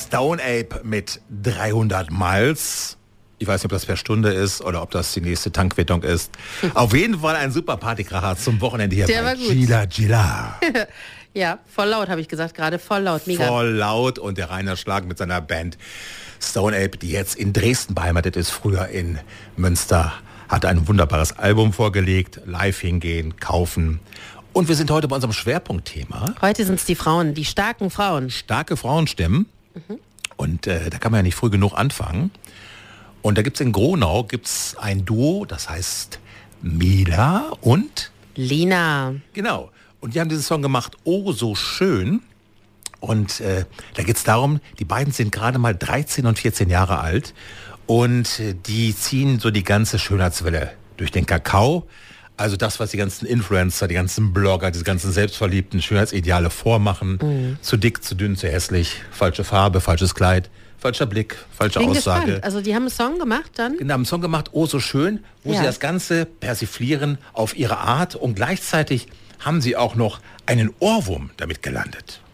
Stone Ape mit 300 Miles. Ich weiß nicht, ob das per Stunde ist oder ob das die nächste Tankwettung ist. Auf jeden Fall ein super Partykracher zum Wochenende hier Der bei war gut. Gila Gila. Ja, voll laut, habe ich gesagt, gerade voll laut, mega. Voll laut und der Rainer Schlag mit seiner Band Stone Ape, die jetzt in Dresden beheimatet ist, früher in Münster, hat ein wunderbares Album vorgelegt. Live hingehen, kaufen. Und wir sind heute bei unserem Schwerpunktthema. Heute sind es die Frauen, die starken Frauen. Starke Frauenstimmen. Und da kann man ja nicht früh genug anfangen. Und da gibt es in Gronau ein Duo, das heißt Mila und Lina. Genau. Und die haben diesen Song gemacht, Oh, so schön. Und da geht es darum, die beiden sind gerade mal 13 und 14 Jahre alt. Und die ziehen so die ganze Schönheitswelle durch den Kakao. Also das, was die ganzen Influencer, die ganzen Blogger, diese ganzen selbstverliebten Schönheitsideale vormachen. Zu dick, zu dünn, zu hässlich, falsche Farbe, falsches Kleid, falscher Blick, falsche Bin Aussage. gespannt. Also die haben einen Song gemacht dann? Genau, haben einen Song gemacht, Oh, so schön, wo Ja. sie das Ganze persiflieren auf ihre Art und gleichzeitig haben sie auch noch einen Ohrwurm damit gelandet.